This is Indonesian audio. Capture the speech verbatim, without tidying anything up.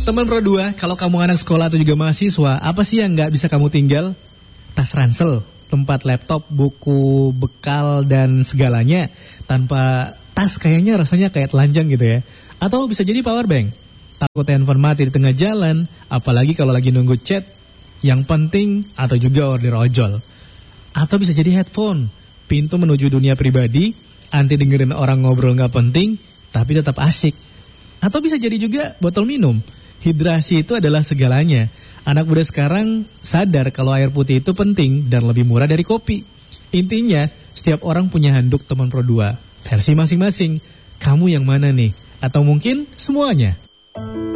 Teman Pro dua, kalau kamu anak sekolah atau juga mahasiswa, apa sih yang nggak bisa kamu tinggal? Tas ransel, tempat laptop, buku, bekal, dan segalanya. Tanpa tas kayaknya rasanya kayak telanjang gitu ya. Atau bisa jadi power bank. Takut handphone mati di tengah jalan, apalagi kalau lagi nunggu chat yang penting atau juga order ojol. Atau bisa jadi headphone, pintu menuju dunia pribadi, anti dengerin orang ngobrol nggak penting, tapi tetap asik. Atau bisa jadi juga botol minum. Hidrasi itu adalah segalanya. Anak muda sekarang sadar kalau air putih itu penting dan lebih murah dari kopi. Intinya, setiap orang punya handuk Teman Pro dua. Versi masing-masing. Kamu yang mana nih? Atau mungkin semuanya?